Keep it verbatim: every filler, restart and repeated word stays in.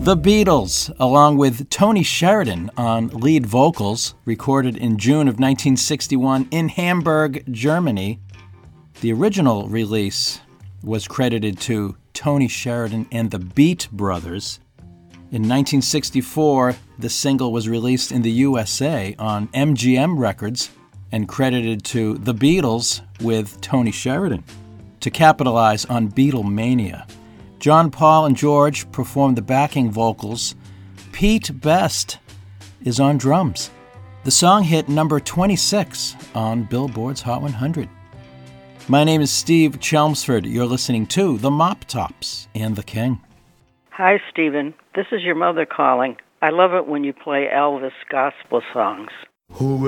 The Beatles, along with Tony Sheridan on lead vocals, recorded in June of nineteen sixty-one in Hamburg, Germany. The original release was credited to Tony Sheridan and the Beat Brothers. In nineteen sixty-four, the single was released in the U S A on M G M Records and credited to the Beatles with Tony Sheridan to capitalize on Beatlemania. John, Paul, and George performed the backing vocals. Pete Best is on drums. The song hit number twenty-six on Billboard's Hot one hundred. My name is Steve Chelmsford. You're listening to The Mop Tops and The King. Hi, Stephen. This is your mother calling. I love it when you play Elvis gospel songs. Who